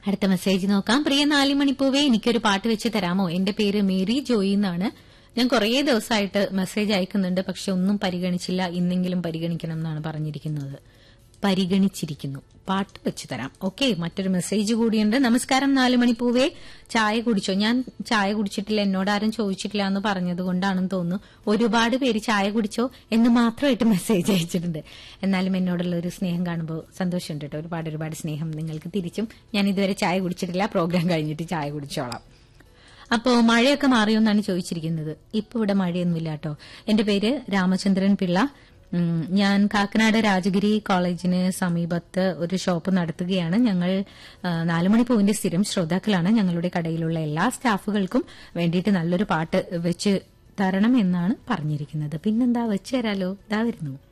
അടുത്ത മെസ്സേജ് നോക്കാം. പ്രിയ നാലുമണിപ്പൂവേ, എനിക്കൊരു പാട്ട് വെച്ച് തരാമോ? എന്റെ പേര് മേരി ജോയി എന്നാണ്. ഞാൻ കുറേ ദിവസമായിട്ട് മെസ്സേജ് അയക്കുന്നുണ്ട്, പക്ഷെ ഒന്നും പരിഗണിച്ചില്ല. ഇന്നെങ്കിലും പരിഗണിക്കണം എന്നാണ് പറഞ്ഞിരിക്കുന്നത്. പരിഗണിച്ചിരിക്കുന്നു. പാട്ട് വെച്ച് തരാം. ഓക്കെ, മറ്റൊരു മെസ്സേജ് കൂടിയുണ്ട്. നമസ്കാരം നാലുമണിപ്പൂവേ, ചായ കുടിച്ചോ? ഞാൻ ചായ കുടിച്ചിട്ടില്ല, എന്നോടാരും ചോദിച്ചിട്ടില്ല എന്ന് പറഞ്ഞത് കൊണ്ടാണെന്ന് തോന്നുന്നു. ഒരുപാട് പേര് ചായ കുടിച്ചോ എന്ന് മാത്രമായിട്ട് മെസ്സേജ് അയച്ചിട്ടുണ്ട്. എന്നാലും എന്നോടുള്ള ഒരു സ്നേഹം കാണുമ്പോൾ സന്തോഷമുണ്ട് കേട്ടോ. ഒരുപാട് സ്നേഹം നിങ്ങൾക്ക് തിരിച്ചും. ഞാൻ ഇതുവരെ ചായ കുടിച്ചിട്ടില്ല, പ്രോഗ്രാം കഴിഞ്ഞിട്ട് ചായ കുടിച്ചോളാം. അപ്പോ മഴയൊക്കെ മാറിയോ എന്നാണ് ചോദിച്ചിരിക്കുന്നത്. ഇപ്പൊ ഇവിടെ മഴയൊന്നുമില്ല കേട്ടോ. എന്റെ പേര് രാമചന്ദ്രൻ പിള്ള. ഞാൻ കാക്കനാട് രാജഗിരി കോളേജിന് സമീപത്ത് ഒരു ഷോപ്പ് നടത്തുകയാണ്. ഞങ്ങൾ നാലുമണിപ്പൂവിന്റെ സ്ഥിരം ശ്രോതാക്കളാണ്. ഞങ്ങളുടെ കടയിലുള്ള എല്ലാ സ്റ്റാഫുകൾക്കും വേണ്ടിയിട്ട് നല്ലൊരു പാട്ട് വെച്ച് തരണം എന്നാണ് പറഞ്ഞിരിക്കുന്നത്. പിന്നെന്താ, വെച്ച് തരാലോ. ഇതാ വരുന്നു.